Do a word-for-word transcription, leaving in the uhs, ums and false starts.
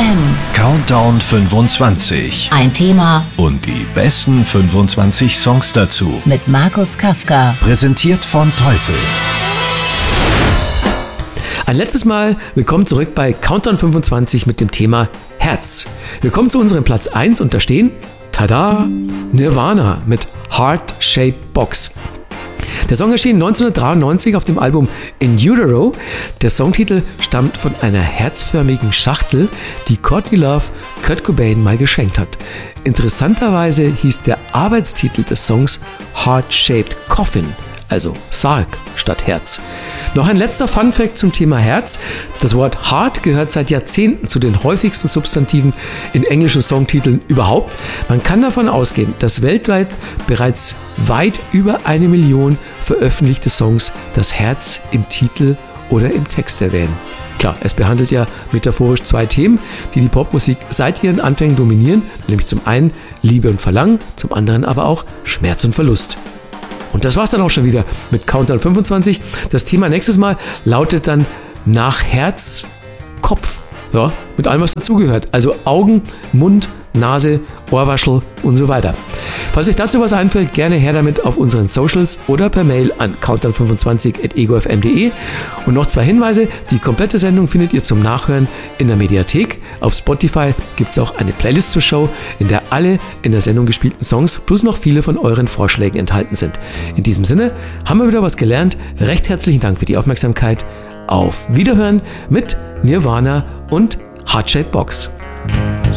M. Countdown fünfundzwanzig. Ein Thema Und die besten fünfundzwanzig Songs dazu. mit Markus Kafka. Präsentiert von Teufel. Ein letztes Mal willkommen zurück bei Countdown fünfundzwanzig mit dem Thema Herz. Wir kommen zu unserem Platz eins und da stehen, tada, Nirvana mit Heart Shaped Box. Der Song erschien neunzehnhundertdreiundneunzig auf dem Album In Utero. Der Songtitel stammt von einer herzförmigen Schachtel, die Courtney Love Kurt Cobain mal geschenkt hat. Interessanterweise hieß der Arbeitstitel des Songs Heart Shaped Coffin, also Sarg statt Herz. Noch ein letzter Funfact zum Thema Herz. Das Wort Heart gehört seit Jahrzehnten zu den häufigsten Substantiven in englischen Songtiteln überhaupt. Man kann davon ausgehen, dass weltweit bereits weit über eine Million veröffentlichte Songs das Herz im Titel oder im Text erwähnen. Klar, es behandelt ja metaphorisch zwei Themen, die die Popmusik seit ihren Anfängen dominieren, nämlich zum einen Liebe und Verlangen, zum anderen aber auch Schmerz und Verlust. Und das war's dann auch schon wieder mit Countdown fünfundzwanzig. Das Thema nächstes Mal lautet dann nach Herz, Kopf. Ja, mit allem, was dazugehört. Also Augen, Mund, Nase, Ohrwaschel und so weiter. Falls euch dazu was einfällt, gerne her damit auf unseren Socials oder per Mail an countdown fünfundzwanzig at ego f m punkt de. Und noch zwei Hinweise. Die komplette Sendung findet ihr zum Nachhören in der Mediathek. Auf Spotify gibt es auch eine Playlist zur Show, in der alle in der Sendung gespielten Songs plus noch viele von euren Vorschlägen enthalten sind. In diesem Sinne haben wir wieder was gelernt. Recht herzlichen Dank für die Aufmerksamkeit. Auf Wiederhören mit Nirvana und Heart Shaped Box.